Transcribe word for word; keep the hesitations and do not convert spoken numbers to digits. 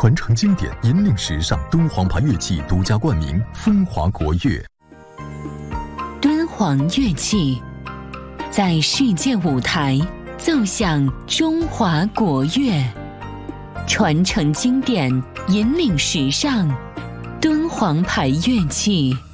传承经典，引领时尚。敦煌牌乐器独家冠名，风华国乐。 敦煌乐器在世界舞台奏响中华国乐，传承经典，引领时尚。敦煌牌乐器。